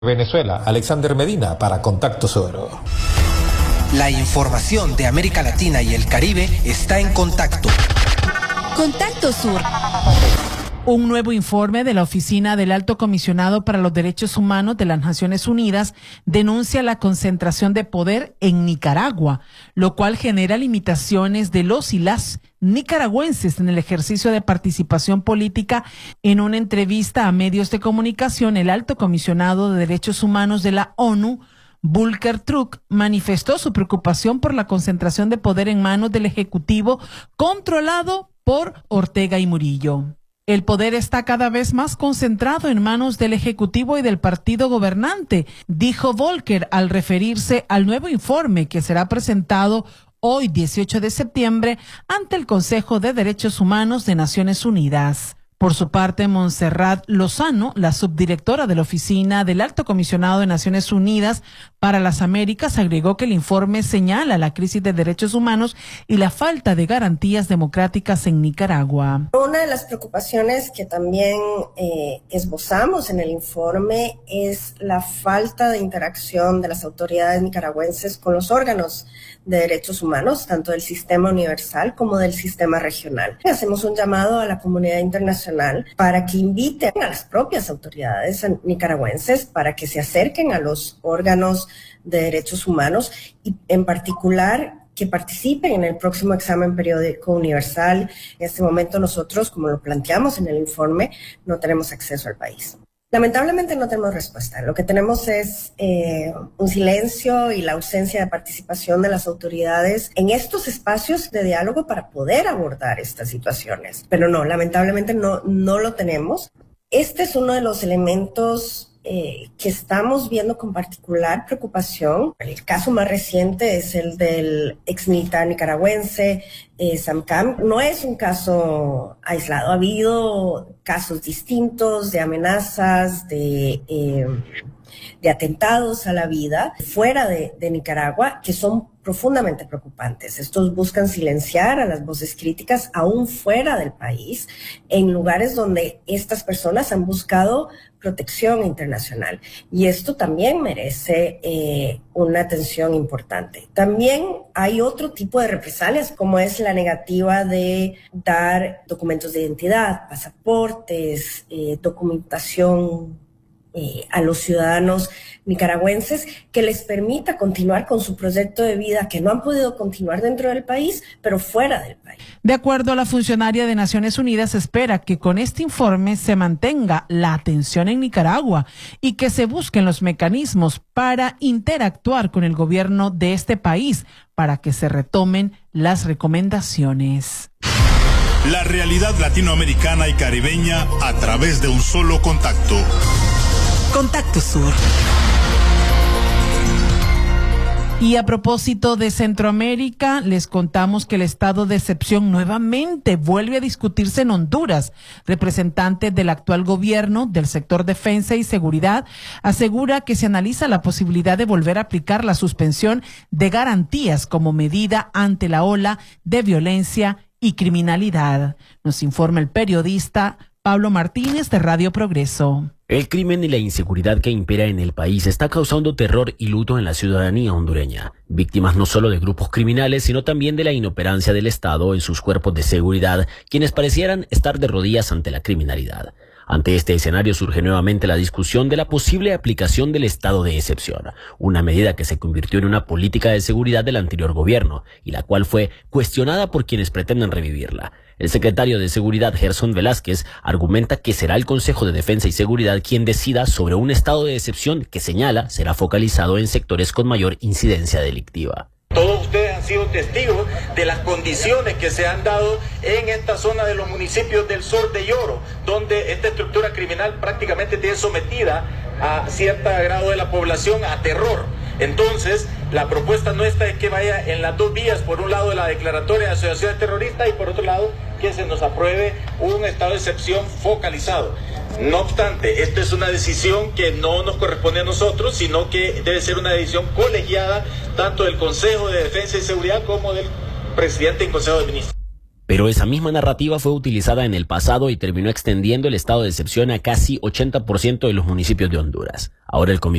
Venezuela, Alexander Medina para Contacto Sur. La información de América Latina y el Caribe está en Contacto. Contacto Sur. Un nuevo informe de la Oficina del Alto Comisionado para los Derechos Humanos de las Naciones Unidas denuncia la concentración de poder en Nicaragua, lo cual genera limitaciones de los y las nicaragüenses en el ejercicio de participación política. En una entrevista a medios de comunicación, el Alto Comisionado de Derechos Humanos de la ONU, Volker Turk, manifestó su preocupación por la concentración de poder en manos del Ejecutivo controlado por Ortega y Murillo. El poder está cada vez más concentrado en manos del Ejecutivo y del partido gobernante, dijo Volker al referirse al nuevo informe que será presentado hoy 18 de septiembre ante el Consejo de Derechos Humanos de Naciones Unidas. Por su parte, Montserrat Lozano, la subdirectora de la Oficina del Alto Comisionado de Naciones Unidas para las Américas, agregó que el informe señala la crisis de derechos humanos y la falta de garantías democráticas en Nicaragua. Una de las preocupaciones que también esbozamos en el informe es la falta de interacción de las autoridades nicaragüenses con los órganos de derechos humanos, tanto del sistema universal como del sistema regional. Hacemos un llamado a la comunidad internacional para que inviten a las propias autoridades nicaragüenses para que se acerquen a los órganos de derechos humanos y en particular que participen en el próximo examen periódico universal. En este momento nosotros, como lo planteamos en el informe, no tenemos acceso al país. Lamentablemente no tenemos respuesta. Lo que tenemos es un silencio y la ausencia de participación de las autoridades en estos espacios de diálogo para poder abordar estas situaciones. Pero no, lamentablemente no lo tenemos. Este es uno de los elementos que estamos viendo con particular preocupación. El caso más reciente es el del exmilitar nicaragüense Sam Camp. No es un caso aislado, ha habido casos distintos de amenazas, de atentados a la vida fuera de Nicaragua que son profundamente preocupantes. Estos buscan silenciar a las voces críticas aún fuera del país, en lugares donde estas personas han buscado protección internacional. Y esto también merece una atención importante. También hay otro tipo de represalias, como es la negativa de dar documentos de identidad, pasaportes, documentación a los ciudadanos nicaragüenses que les permita continuar con su proyecto de vida que no han podido continuar dentro del país, pero fuera del país. De acuerdo a la funcionaria de Naciones Unidas, se espera que con este informe se mantenga la atención en Nicaragua y que se busquen los mecanismos para interactuar con el gobierno de este país para que se retomen las recomendaciones. La realidad latinoamericana y caribeña a través de un solo contacto. Contacto Sur. Y a propósito de Centroamérica, les contamos que el estado de excepción nuevamente vuelve a discutirse en Honduras. Representantes del actual gobierno del sector defensa y seguridad asegura que se analiza la posibilidad de volver a aplicar la suspensión de garantías como medida ante la ola de violencia y criminalidad. Nos informa el periodista Pablo Martínez de Radio Progreso. El crimen y la inseguridad que impera en el país está causando terror y luto en la ciudadanía hondureña. Víctimas no solo de grupos criminales, sino también de la inoperancia del Estado en sus cuerpos de seguridad, quienes parecieran estar de rodillas ante la criminalidad. Ante este escenario surge nuevamente la discusión de la posible aplicación del estado de excepción, una medida que se convirtió en una política de seguridad del anterior gobierno y la cual fue cuestionada por quienes pretenden revivirla. El secretario de Seguridad, Gerson Velázquez, argumenta que será el Consejo de Defensa y Seguridad quien decida sobre un estado de excepción que señala será focalizado en sectores con mayor incidencia delictiva. Todos ustedes han sido testigos de las condiciones que se han dado en esta zona de los municipios del sur de Yoro, donde esta estructura criminal prácticamente tiene sometida a cierto grado de la población a terror. Entonces, la propuesta nuestra es que vaya en las dos vías, por un lado la declaratoria de asociación terrorista y por otro lado que se nos apruebe un estado de excepción focalizado. No obstante, esta es una decisión que no nos corresponde a nosotros, sino que debe ser una decisión colegiada tanto del Consejo de Defensa y Seguridad como del presidente del Consejo de Ministros. Pero esa misma narrativa fue utilizada en el pasado y terminó extendiendo el estado de excepción a casi 80% de los municipios de Honduras. Ahora el